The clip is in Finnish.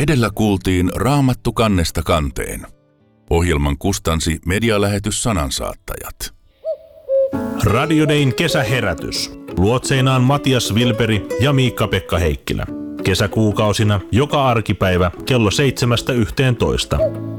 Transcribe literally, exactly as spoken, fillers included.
Edellä kuultiin Raamattu kannesta kanteen. Ohjelman kustansi medialähetys Sanansaattajat. Radio Dayn kesäherätys. Luotseinaan Matias Vilperi ja Miikka-Pekka Heikkilä. Kesäkuukausina joka arkipäivä kello seitsemästä yhteentoista.